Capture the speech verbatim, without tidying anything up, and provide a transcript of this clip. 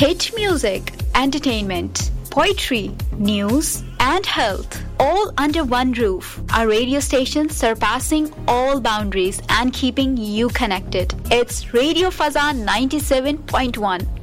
Hit music, entertainment, poetry, news, and health, all under one roof. Our radio station surpassing all boundaries and keeping you connected. It's Radio Fazan ninety-seven point one.